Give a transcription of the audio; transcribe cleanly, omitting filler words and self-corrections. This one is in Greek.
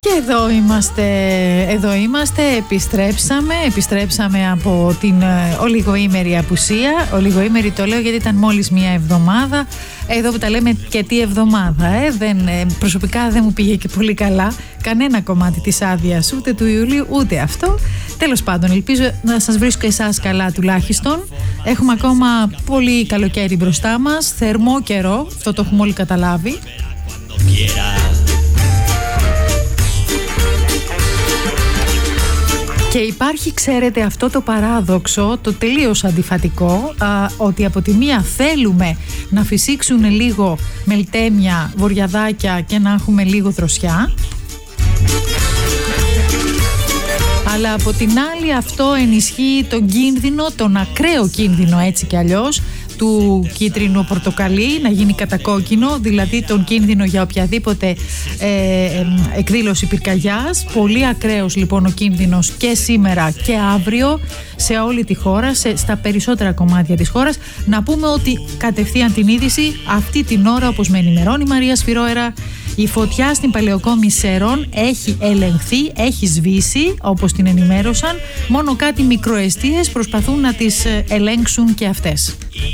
Και εδώ είμαστε, επιστρέψαμε από την ολιγοήμερη απουσία. Ολιγοήμερη το λέω γιατί ήταν μόλις μία εβδομάδα. Εδώ που τα λέμε και τι εβδομάδα, προσωπικά δεν μου πήγε και πολύ καλά κανένα κομμάτι της άδειας, ούτε του Ιουλίου ούτε αυτό. Τέλος πάντων, ελπίζω να σας βρίσκω εσάς καλά τουλάχιστον. Έχουμε ακόμα πολύ καλοκαίρι μπροστά μας, θερμό καιρό, αυτό το έχουμε όλοι καταλάβει. Και υπάρχει, ξέρετε, αυτό το παράδοξο, το τελείως αντιφατικό, ότι από τη μία θέλουμε να φυσήξουν λίγο μελτέμια, βοριαδάκια και να έχουμε λίγο δροσιά, αλλά από την άλλη αυτό ενισχύει τον κίνδυνο, τον ακραίο κίνδυνο έτσι κι αλλιώς, του κίτρινου πορτοκαλί να γίνει κατακόκκινο, δηλαδή τον κίνδυνο για οποιαδήποτε εκδήλωση πυρκαγιάς. Πολύ ακραίος λοιπόν ο κίνδυνος και σήμερα και αύριο σε όλη τη χώρα, στα περισσότερα κομμάτια της χώρας. Να πούμε ότι κατευθείαν την είδηση αυτή την ώρα, όπως με ενημερώνει η Μαρία Σφυρόερα, η φωτιά στην Παλαιοκόμη Σερών έχει ελεγχθεί, έχει σβήσει όπως την ενημέρωσαν. Μόνο κάτι μικροεστίες προσπαθούν να τις ελέγξουν και αυτές.